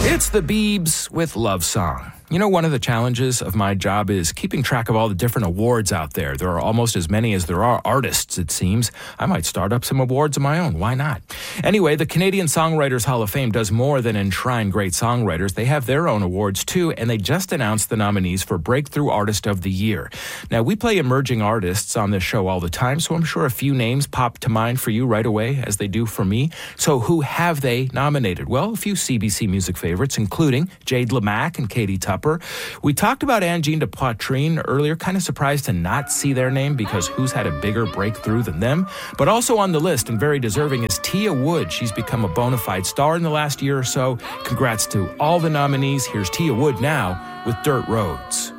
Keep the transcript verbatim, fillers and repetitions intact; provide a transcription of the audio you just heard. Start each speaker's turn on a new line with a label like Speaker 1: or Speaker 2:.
Speaker 1: It's the Biebs with Love Song. You know, one of the challenges of my job is keeping track of all the different awards out there. There are almost as many as there are artists, it seems. I might start up some awards of my own. Why not? Anyway, the Canadian Songwriters Hall of Fame does more than enshrine great songwriters. They have their own awards, too, and they just announced the nominees for Breakthrough Artist of the Year. Now, we play emerging artists on this show all the time, so I'm sure a few names pop to mind for you right away, as they do for me. So who have they nominated? Well, a few C B C music favorites, including Jade Lamack and Katie Tupper. We talked about Angine de Poitrine earlier, kind of surprised to not see their name because who's had a bigger breakthrough than them? But also on the list and very deserving is Tia Wood. She's become a bona fide star in the last year or so. Congrats to all the nominees. Here's Tia Wood now with Dirt Roads.